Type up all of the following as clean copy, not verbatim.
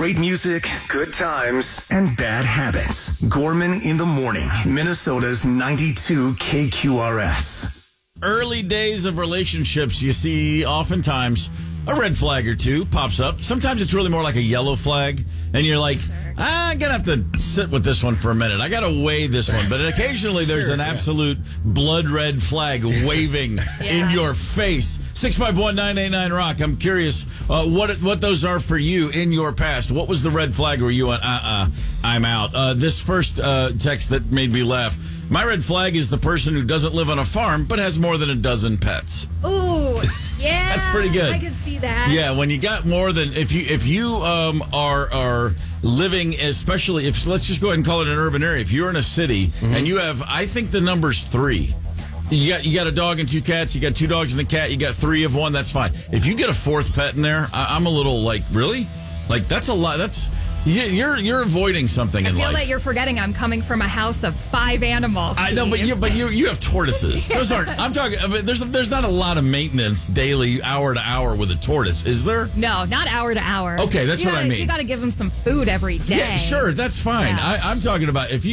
Great music, good times, and bad habits. Gorman in the Morning, Minnesota's 92 KQRS. Early days of relationships, you see oftentimes a red flag or two pops up. Sometimes it's really more like a yellow flag, and you're like, I'm going to have to sit with this one for a minute. I got to weigh this one. But occasionally there's an absolute blood red flag waving in your face. 651-989-ROCK. I'm curious what those are for you in your past. What was the red flag where you went, I'm out? This first text that made me laugh. My red flag is the person who doesn't live on a farm but has more than a dozen pets. Ooh, yeah. That's pretty good. I can see that. Yeah, when you got more than if you are living, especially if let's just go ahead and call it an urban area. If you're in a city and you have, I think the number's 3. You got a dog and 2 cats. You got 2 dogs and a cat. You got 3 of one. That's fine. If you get a 4th pet in there, I'm a little like, really? Like that's a lot. That's you're avoiding something in life. I feel that you're forgetting I'm coming from a house of 5 animals. I know, but you have tortoises. Those aren't. I'm talking. I mean, there's not a lot of maintenance daily, hour to hour with a tortoise, is there? No, not hour to hour. Okay, that's what I mean. You got to give them some food every day. Yeah, sure, that's fine. Yeah. I'm talking about if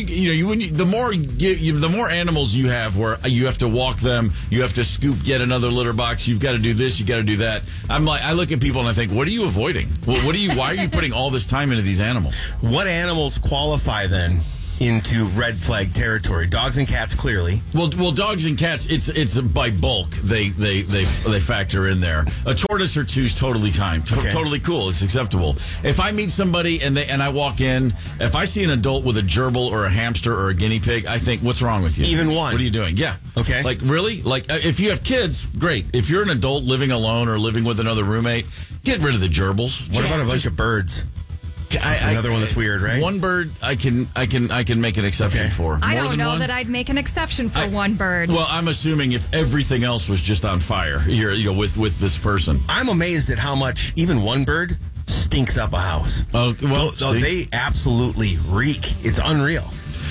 the more animals you have, where you have to walk them, you have to scoop yet another litter box. You've got to do this, you got to do that. I look at people and I think, what are you avoiding? Why are you putting all this time into these animals? What animals qualify then into red flag territory? Dogs and cats, clearly. Well, dogs and cats, it's by bulk. They factor in there. A tortoise or 2 is totally totally cool. It's acceptable. If I meet somebody and I walk in, if I see an adult with a gerbil or a hamster or a guinea pig, I think, what's wrong with you? Even one. What are you doing? Yeah. Okay. Like, really? Like, if you have kids, great. If you're an adult living alone or living with another roommate, get rid of the gerbils. What about a bunch of birds? That's another one that's weird, right? One bird, I can make an exception for. I don't know that I'd make an exception for one bird. Well, I'm assuming if everything else was just on fire here, with this person. I'm amazed at how much even one bird stinks up a house. Oh, well, they absolutely reek. It's unreal.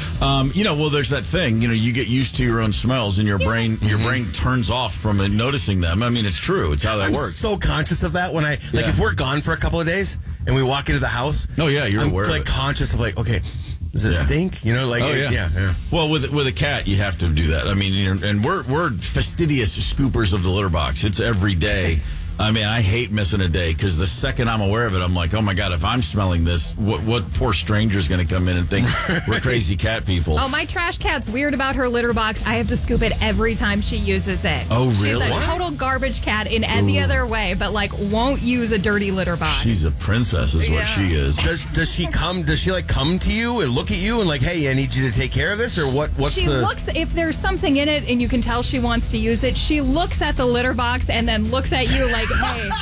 There's that thing, you get used to your own smells and your brain turns off from noticing them. I mean, it's true. It's how that works. I'm so conscious of that when if we're gone for a couple of days and we walk into the house. Oh, yeah, you're aware of it. Conscious of okay, does it stink? Yeah. Well, with a cat, you have to do that. I mean, and we're fastidious scoopers of the litter box. It's every day. I mean, I hate missing a day because the second I'm aware of it, I'm like, oh my God, if I'm smelling this, what poor stranger's going to come in and think we're crazy cat people? Oh, my trash cat's weird about her litter box. I have to scoop it every time she uses it. Oh, really? She's a total garbage cat in any other way, but won't use a dirty litter box. She's a princess is what she is. Does she come to you and look at you and hey, I need you to take care of this? Or she looks, if there's something in it and you can tell she wants to use it, she looks at the litter box and then looks at you like, hey,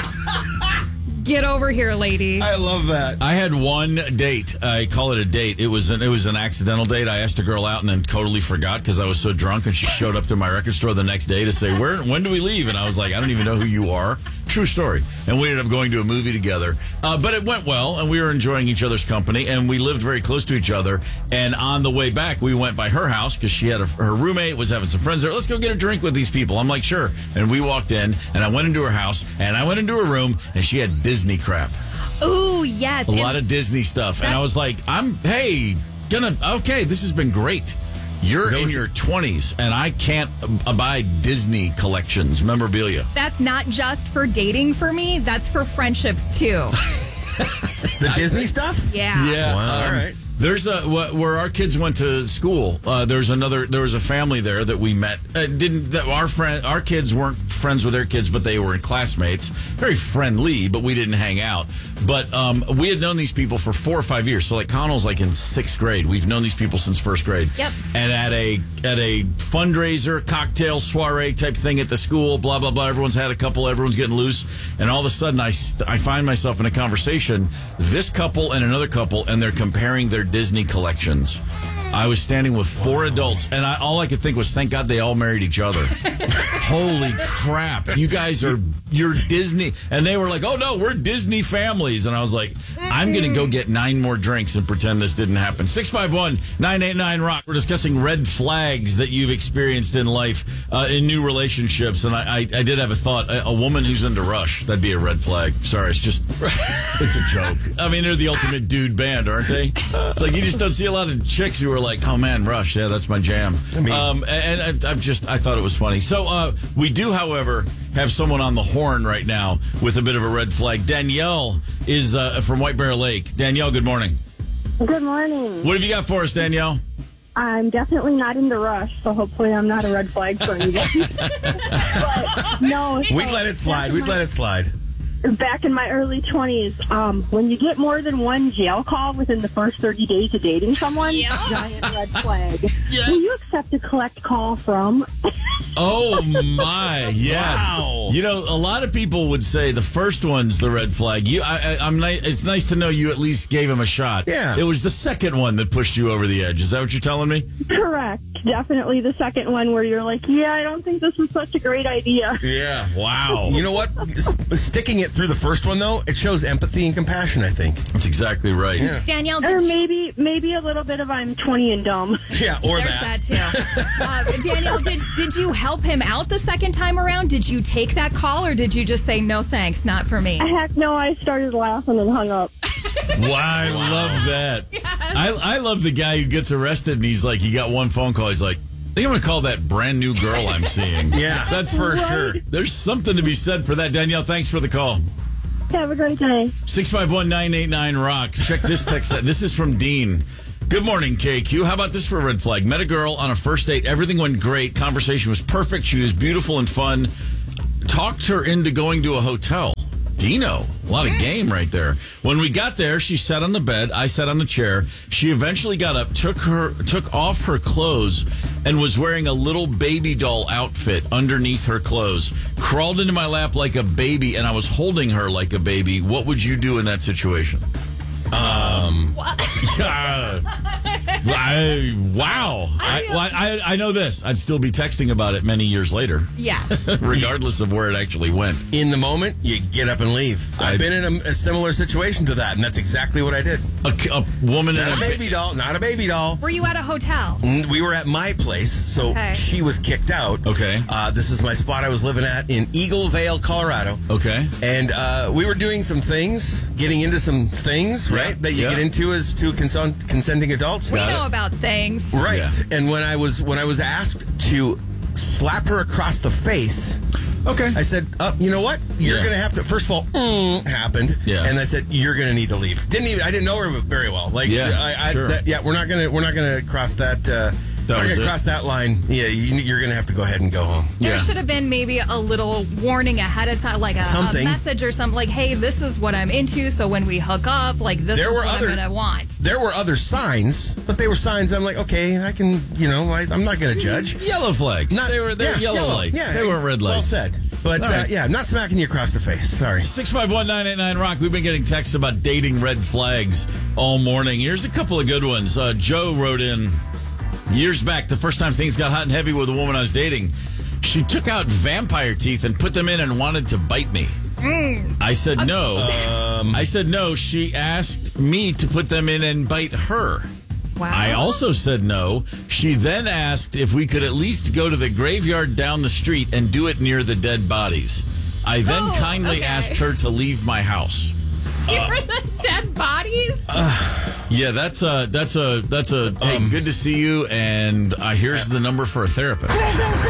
get over here, lady. I love that. I had one date. I call it a date. It was an accidental date. I asked a girl out and then totally forgot because I was so drunk, and she showed up to my record store the next day to say, when do we leave? And I was like, I don't even know who you are. True story. And we ended up going to a movie together. But it went well, and we were enjoying each other's company, and we lived very close to each other. And on the way back, we went by her house because she had her roommate was having some friends there. Let's go get a drink with these people. I'm like, sure. And we walked in, and I went into her house, and I went into her room, and she had Disney crap. Ooh, yes. A lot of Disney stuff. And I was like, okay, this has been great. You're in your 20s, and I can't abide Disney collections, memorabilia. That's not just for dating for me. That's for friendships, too. The Disney stuff? Yeah. Yeah. Wow. All right. There's where our kids went to school. There was a family there that we met. Our kids weren't friends with their kids, but they were classmates. Very friendly, but we didn't hang out. But we had known these people for 4 or 5 years. So Connell's in 6th grade. We've known these people since 1st grade. Yep. And at a fundraiser, cocktail soiree type thing at the school, blah blah blah. Everyone's had a couple. Everyone's getting loose, and all of a sudden I find myself in a conversation. This couple and another couple, and they're comparing their Disney collections. I was standing with 4 adults, and all I could think was, thank God they all married each other. Holy crap. You guys you're Disney. And they were like, oh, no, we're Disney families. And I was like, I'm going to go get 9 more drinks and pretend this didn't happen. 651-989-ROCK. We're discussing red flags that you've experienced in life, in new relationships. And I did have a thought. A woman who's into Rush, that'd be a red flag. Sorry, it's a joke. I mean, they're the ultimate dude band, aren't they? It's like you just don't see a lot of chicks who are like, oh man, Rush, yeah, that's my jam. I mean, I thought it was funny. So we do, however, have someone on the horn right now with a bit of a red flag. Danielle is from White Bear Lake. Danielle, good morning. Good morning. What have you got for us, Danielle? I'm definitely not into Rush, so hopefully I'm not a red flag for you guys. But no, We'd let it slide. Back in my early 20s, when you get more than one jail call within the first 30 days of dating someone, giant red flag. Yes. Will you accept a collect call from? Oh, my. Yeah. Wow. You know, a lot of people would say the first one's the red flag. It's nice to know you at least gave him a shot. Yeah. It was the second one that pushed you over the edge. Is that what you're telling me? Correct. Definitely the second one where you're like, yeah, I don't think this is such a great idea. Yeah. Wow. You know what? Sticking it through the first one, though, it shows empathy and compassion, I think. That's exactly right. Yeah. Danielle, Or maybe a little bit of I'm 20 and dumb. Yeah, or There's that. too. Danielle, did you help him out the second time around? Did you take that call, or did you just say, no thanks, not for me? Heck no, I started laughing and hung up. Wow, I love that. Yes. I love the guy who gets arrested and he's like, he got one phone call. He's like, I think I'm going to call that brand new girl I'm seeing. Yeah, that's for sure. There's something to be said for that. Danielle, thanks for the call. Have a great day. 651-989-ROCK. Check this text. This is from Dean. Good morning, KQ. How about this for a red flag? Met a girl on a first date. Everything went great. Conversation was perfect. She was beautiful and fun. Talked her into going to a hotel. Dino, a lot of game right there. When we got there, she sat on the bed. I sat on the chair. She eventually got up, took off her clothes, and was wearing a little baby doll outfit underneath her clothes. Crawled into my lap like a baby, and I was holding her like a baby. What would you do in that situation? Wow. I know this. I'd still be texting about it many years later. Yes. Regardless of where it actually went. In the moment, you get up and leave. I've been in a similar situation to that, and that's exactly what I did. A woman in Not a baby doll. Were you at a hotel? We were at my place, so Okay. she was kicked out. Okay. This is my spot I was living at in Eagle Vale, Colorado. Okay. And we were doing some things, getting into some things, right, that you Yeah. get into as two consenting adults. We know about things. Right. Yeah. And when I was asked to slap her across the face, Okay. I said, you know what? You're Yeah. going to have to, first of all, happened. Yeah. And I said, you're going to need to leave. I didn't know her very well. Like, Yeah, sure. we're not going to cross that, cross that line. Yeah, you're going to have to go ahead and go home. There Yeah. should have been maybe a little warning ahead of time, like a Something. message or something, like, hey, this is what I'm into, so when we hook up, like, this There is were what other- I'm going to want. There were other signs, but they were signs I'm like, okay, I can, I'm not going to judge. Yellow flags. They're yellow lights. Yeah, They weren't red lights. Well said. But, All right. I'm not smacking you across the face. Sorry. 651-989-ROCK. We've been getting texts about dating red flags all morning. Here's a couple of good ones. Joe wrote in years back, the first time things got hot and heavy with a woman I was dating. She took out vampire teeth and put them in and wanted to bite me. I said no. I said no. She asked me to put them in and bite her. Wow. I also said no. She then asked if we could at least go to the graveyard down the street and do it near the dead bodies. I then kindly okay. asked her to leave my house. Near the dead bodies? Yeah, that's a hey, good to see you, and here's the number for a therapist.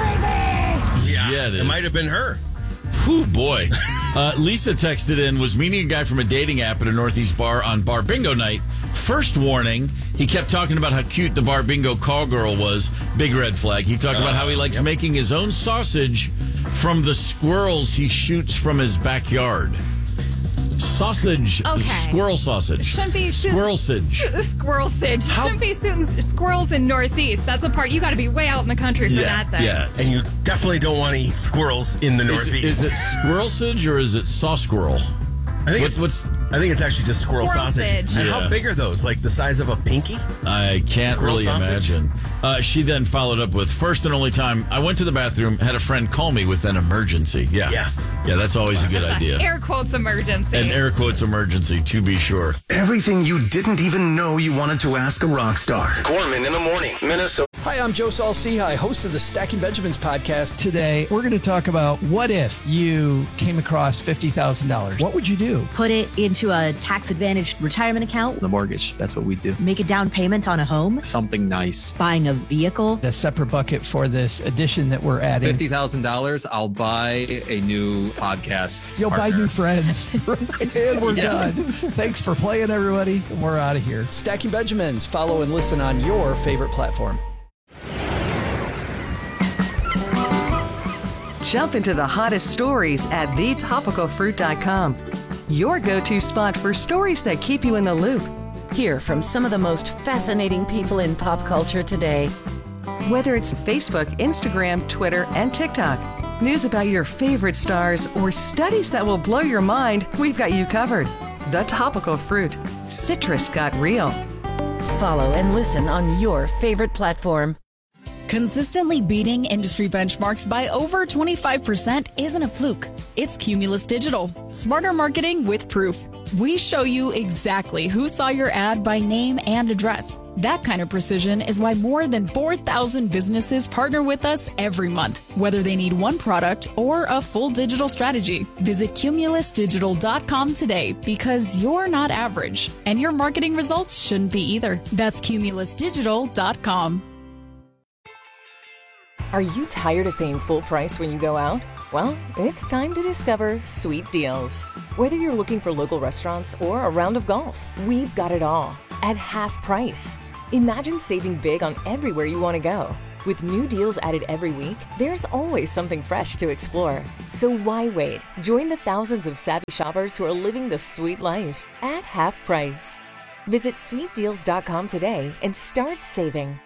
Yeah, it is. It might have been her. Whew, boy. Lisa texted in, was meeting a guy from a dating app at a Northeast bar on bar bingo night. First warning, he kept talking about how cute the bar bingo call girl was. Big red flag. He talked about how he likes making his own sausage from the squirrels he shoots from his backyard. Sausage. Okay. Squirrel sausage. Shouldn't be Squirrel-sage. Squirrel sage. Shouldn't be shooting squirrels in Northeast. That's a part, you got to be way out in the country for that thing. Yeah. And you definitely don't want to eat squirrels in the Northeast. Is it squirrel-sage or is it saw squirrel? I think it's actually just squirrel sausage. And how big are those? Like the size of a pinky? I can't Squirrel really sausage? imagine. She then followed up with, first and only time I went to the bathroom, had a friend call me with an emergency. Yeah, that's always a good idea. Air quotes emergency. An air quotes emergency, to be sure. Everything you didn't even know you wanted to ask a rock star. Gorman in the morning, Minnesota. Hi, I'm Joe Saul-Sehy, host of the Stacking Benjamins podcast. Today, we're going to talk about what if you came across $50,000. What would you do? Put it into a tax-advantaged retirement account. The mortgage. That's what we do. Make a down payment on a home. Something nice. Buying a vehicle. A separate bucket for this addition that we're adding. $50,000, I'll buy a new podcast. You'll partner. buy new friends. And we're done. Thanks for playing, everybody. And we're out of here. Stacking Benjamins. Follow and listen on your favorite platform. Jump into the hottest stories at thetopicalfruit.com. Your go-to spot for stories that keep you in the loop. Hear from some of the most fascinating people in pop culture today. Whether it's Facebook, Instagram, Twitter, and TikTok, news about your favorite stars, or studies that will blow your mind, we've got you covered. The Topical Fruit. Citrus got real. Follow and listen on your favorite platform. Consistently beating industry benchmarks by over 25% isn't a fluke. It's Cumulus Digital. Smarter marketing with proof. We show you exactly who saw your ad by name and address. That kind of precision is why more than 4,000 businesses partner with us every month, whether they need one product or a full digital strategy. Visit cumulusdigital.com today because you're not average, and your marketing results shouldn't be either. That's cumulusdigital.com. Are you tired of paying full price when you go out? Well, it's time to discover Sweet Deals. Whether you're looking for local restaurants or a round of golf, we've got it all at half price. Imagine saving big on everywhere you want to go. With new deals added every week, there's always something fresh to explore. So why wait? Join the thousands of savvy shoppers who are living the sweet life at half price. Visit sweetdeals.com today and start saving.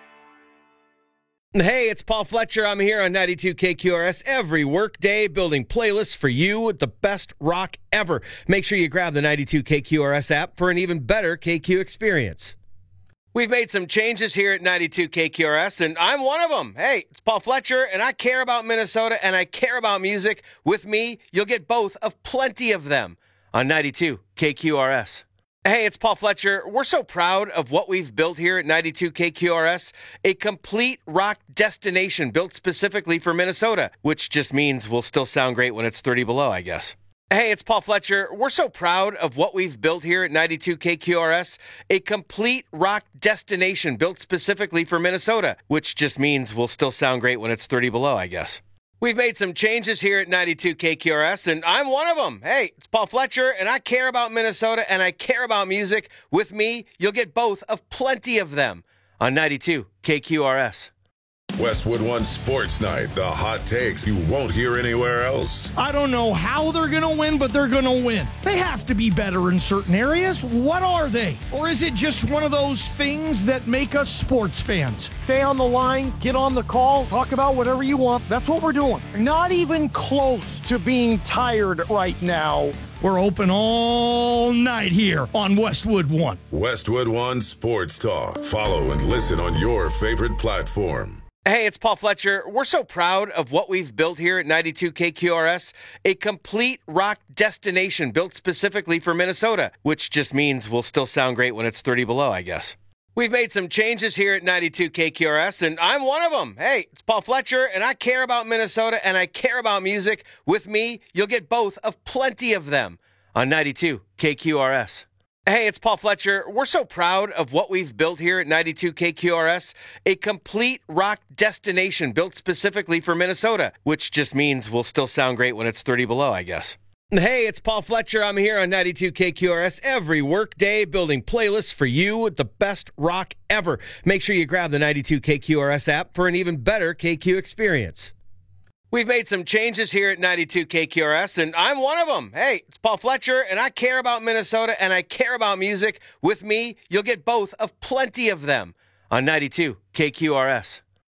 Hey, it's Paul Fletcher. I'm here on 92 KQRS every workday, building playlists for you with the best rock ever. Make sure you grab the 92 KQRS app for an even better KQ experience. We've made some changes here at 92 KQRS, and I'm one of them. Hey, it's Paul Fletcher, and I care about Minnesota, and I care about music. With me, you'll get both of plenty of them on 92 KQRS. Hey, it's Paul Fletcher. We're so proud of what we've built here at 92 KQRS, a complete rock destination built specifically for Minnesota, which just means we'll still sound great when it's 30 below, I guess. Hey, it's Paul Fletcher. We're so proud of what we've built here at 92 KQRS, a complete rock destination built specifically for Minnesota, which just means we'll still sound great when it's 30 below, I guess. We've made some changes here at 92 KQRS, and I'm one of them. Hey, it's Paul Fletcher, and I care about Minnesota, and I care about music. With me, you'll get both of plenty of them on 92 KQRS. Westwood One Sports Night, the hot takes you won't hear anywhere else. I don't know how they're going to win, but they're going to win. They have to be better in certain areas. What are they? Or is it just one of those things that make us sports fans? Stay on the line, get on the call, talk about whatever you want. That's what we're doing. Not even close to being tired right now. We're open all night here on Westwood One. Westwood One Sports Talk. Follow and listen on your favorite platform. Hey, it's Paul Fletcher. We're so proud of what we've built here at 92 KQRS, a complete rock destination built specifically for Minnesota, which just means we'll still sound great when it's 30 below, I guess. We've made some changes here at 92 KQRS, and I'm one of them. Hey, it's Paul Fletcher, and I care about Minnesota, and I care about music. With me, you'll get both of plenty of them on 92 KQRS. Hey, it's Paul Fletcher. We're so proud of what we've built here at 92 KQRS, a complete rock destination built specifically for Minnesota, which just means we'll still sound great when it's 30 below, I guess. Hey, it's Paul Fletcher. I'm here on 92 KQRS every workday, building playlists for you with the best rock ever. Make sure you grab the 92 KQRS app for an even better KQ experience. We've made some changes here at 92 KQRS, and I'm one of them. Hey, it's Paul Fletcher, and I care about Minnesota, and I care about music. With me, you'll get both of plenty of them on 92 KQRS.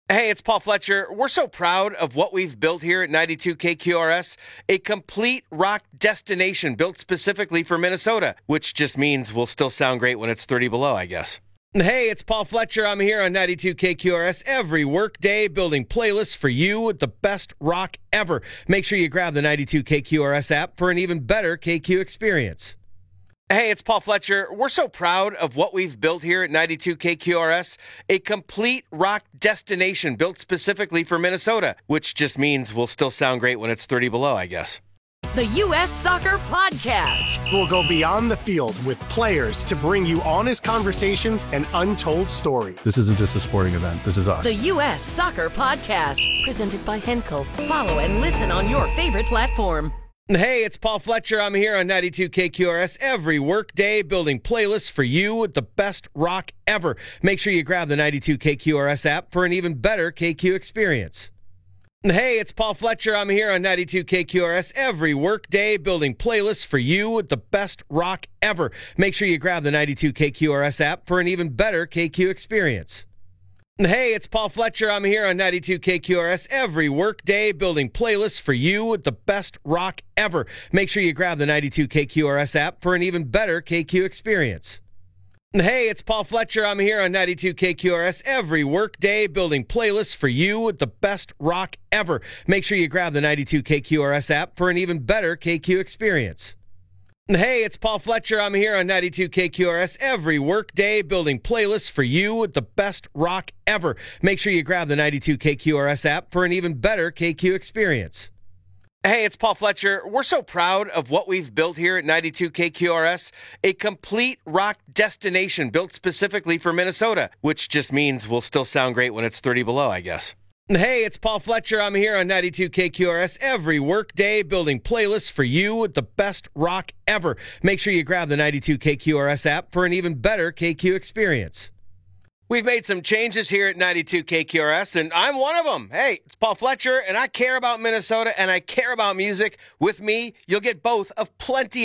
Hey, it's Paul Fletcher. We're so proud of what we've built here at 92 KQRS, a complete rock destination built specifically for Minnesota, which just means we'll still sound great when it's 30 below, I guess. Hey, it's Paul Fletcher. I'm here on 92 KQRS every workday building playlists for you with the best rock ever. Make sure you grab the 92 KQRS app for an even better KQ experience. Hey, it's Paul Fletcher. We're so proud of what we've built here at 92 KQRS, a complete rock destination built specifically for Minnesota, which just means we'll still sound great when it's 30 below, I guess. The U.S. Soccer Podcast. We'll go beyond the field with players to bring you honest conversations and untold stories. This isn't just a sporting event. This is us. The U.S. Soccer Podcast. Presented by Henkel. Follow and listen on your favorite platform. Hey, it's Paul Fletcher. I'm here on 92 KQRS every workday building playlists for you with the best rock ever. Make sure you grab the 92 KQRS app for an even better KQ experience. Hey, it's Paul Fletcher. I'm here on 92 KQRS every workday building playlists for you with the best rock ever. Make sure you grab the 92 KQRS app for an even better KQ experience. Hey, it's Paul Fletcher. I'm here on 92 KQRS every workday building playlists for you with the best rock ever. Make sure you grab the 92 KQRS app for an even better KQ experience. Hey, it's Paul Fletcher. I'm here on 92 KQRS every workday building playlists for you with the best rock ever. Make sure you grab the 92 KQRS app for an even better KQ experience. Hey, it's Paul Fletcher. I'm here on 92 KQRS every workday building playlists for you with the best rock ever. Make sure you grab the 92 KQRS app for an even better KQ experience. Hey, it's Paul Fletcher. We're so proud of what we've built here at 92 KQRS, a complete rock destination built specifically for Minnesota, which just means we'll still sound great when it's 30 below, I guess. Hey, it's Paul Fletcher. I'm here on 92 KQRS every workday building playlists for you with the best rock ever. Make sure you grab the 92 KQRS app for an even better KQ experience. We've made some changes here at 92 KQRS, and I'm one of them. Hey, it's Paul Fletcher, and I care about Minnesota, and I care about music. With me, you'll get both of plenty